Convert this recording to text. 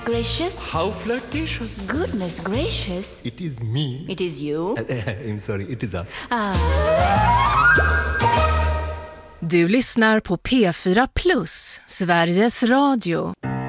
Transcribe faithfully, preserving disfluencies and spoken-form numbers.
Gracious? How flirtatious. Goodness gracious. It is me. It is you. I'm sorry, it is us. Ah. Du lyssnar på P fyra Plus, Sveriges Radio.